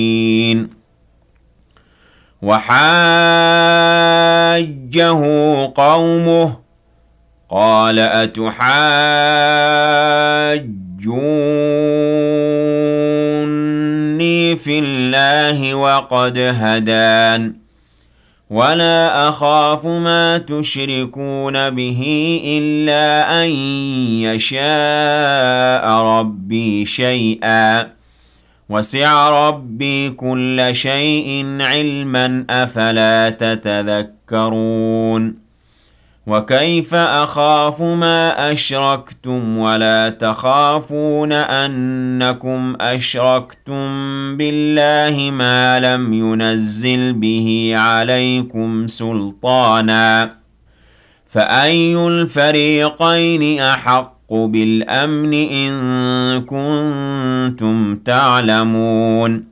وحاجه قومه قال أتحاجوني في الله وقد هدان ولا أخاف ما تشركون به إلا أن يشاء ربي شيئا وسع ربي كل شيء علما أفلا تتذكرون وكيف أخاف ما أشركتم ولا تخافون أنكم أشركتم بالله ما لم ينزل به عليكم سلطانا فأي الفريقين أحق بالأمن إن كنتم تعلمون